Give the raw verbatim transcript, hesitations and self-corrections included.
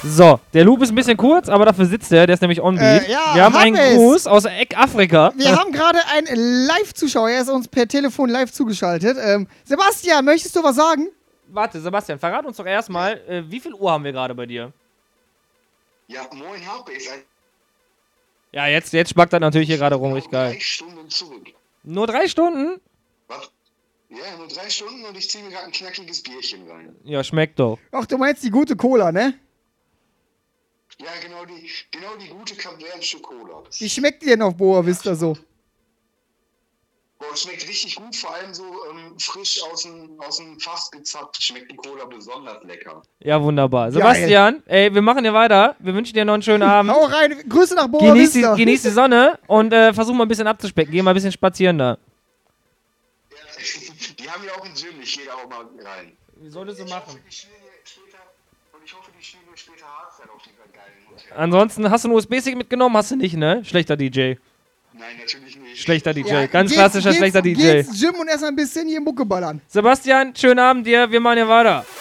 So, der Loop ist ein bisschen kurz, aber dafür sitzt der, der ist nämlich on-beat. Äh, ja, wir haben hab einen es. Gruß aus Eck Afrika. Wir haben gerade einen Live-Zuschauer, er ist uns per Telefon live zugeschaltet. Ähm, Sebastian, möchtest du was sagen? Warte, Sebastian, verrat uns doch erstmal, äh, wie viel Uhr haben wir gerade bei dir? Ja, moin Harpex. Ja, jetzt, jetzt spackt das natürlich hier gerade rum, richtig geil. Drei Stunden zurück. Nur drei Stunden? Was? Ja, nur drei Stunden und ich ziehe mir gerade ein knackiges Bierchen rein. Ja, schmeckt doch. Ach, du meinst die gute Cola, ne? Ja, genau die, genau die gute kapverdische Cola. Wie schmeckt die denn auf Boa Vista so? Boah, schmeckt richtig gut, vor allem so ähm, frisch aus dem, aus dem Fass gezapft, schmeckt die Cola besonders lecker. Ja, wunderbar. Sebastian, ey, wir machen hier weiter. Wir wünschen dir noch einen schönen Abend. Hau rein, Grüße nach Boa Genieß Vista. die, genieß die Sonne und äh, versuch mal ein bisschen abzuspecken. Geh mal ein bisschen spazieren da. Ja, die haben ja auch ein Gym, ich gehe da auch mal rein. Wie solltest du Ich machen? hoffe, die spielen später, und ich hoffe, die spielen später Hardstyle auf dieser geilen Hotel. Ansonsten, hast du einen U S B-Stick mitgenommen? Hast du nicht, ne? Schlechter D J. Nein, natürlich nicht. Schlechter D J. Ja, Ganz geht's- klassischer geht's- schlechter D J. Geht's ins Gym und erstmal ein bisschen hier Mucke ballern. Sebastian, schönen Abend dir. Wir machen hier weiter.